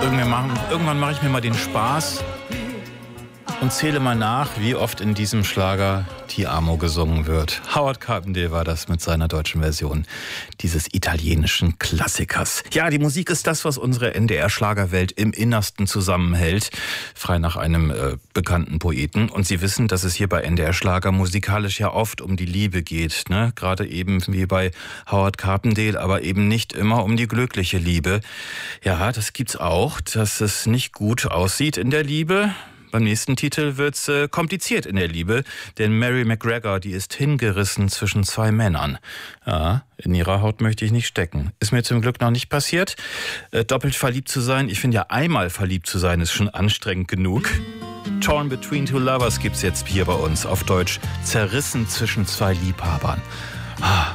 Irgendwann mache ich mir mal den Spaß und zähle mal nach, wie oft in diesem Schlager Ti amo gesungen wird. Howard Carpendale war das mit seiner deutschen Version dieses italienischen Klassikers. Ja, die Musik ist das, was unsere NDR-Schlagerwelt im Innersten zusammenhält. Frei nach einem bekannten Poeten. Und Sie wissen, dass es hier bei NDR-Schlager musikalisch ja oft um die Liebe geht, ne? Gerade eben wie bei Howard Carpendale, aber eben nicht immer um die glückliche Liebe. Ja, das gibt's auch, dass es nicht gut aussieht in der Liebe. Beim nächsten Titel wird's kompliziert in der Liebe, denn Mary McGregor, die ist hingerissen zwischen zwei Männern. Ja, in ihrer Haut möchte ich nicht stecken. Ist mir zum Glück noch nicht passiert. Doppelt verliebt zu sein, ich finde ja einmal verliebt zu sein, ist schon anstrengend genug. Torn Between Two Lovers gibt's jetzt hier bei uns auf Deutsch. Zerrissen zwischen zwei Liebhabern. Ah,